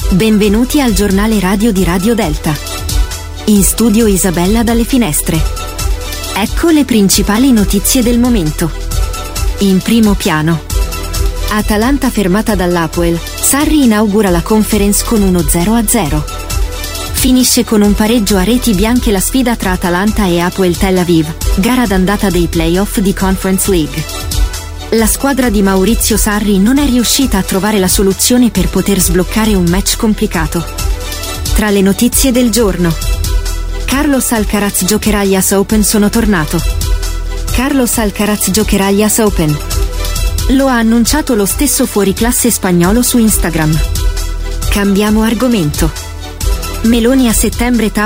Benvenuti al giornale radio di Radio Delta. In studio Isabella dalle finestre. Ecco le principali notizie del momento. In primo piano. Atalanta fermata dall'Apoel, Sarri inaugura la conference con uno 0-0. Finisce con un pareggio a reti bianche la sfida tra Atalanta e Hapoel Tel Aviv, gara d'andata dei playoff di Conference League. La squadra di Maurizio Sarri non è riuscita a trovare la soluzione per poter sbloccare un match complicato. Tra le notizie del giorno. Carlos Alcaraz giocherà agli US Open. Sono tornato. Carlos Alcaraz giocherà agli US Open. Lo ha annunciato lo stesso fuoriclasse spagnolo su Instagram. Cambiamo argomento. Meloni a settembre